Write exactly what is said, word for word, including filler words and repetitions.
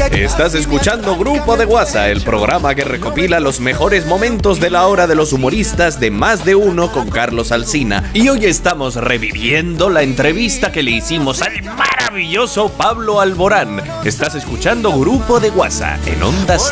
Estás escuchando Grupo de WhatsApp, el programa que recopila los mejores momentos de la hora de los humoristas de Más de Uno con Carlos Alsina. Y hoy estamos reviviendo la entrevista que le hicimos al maravilloso Pablo Alborán. Estás escuchando Grupo de WhatsApp en Onda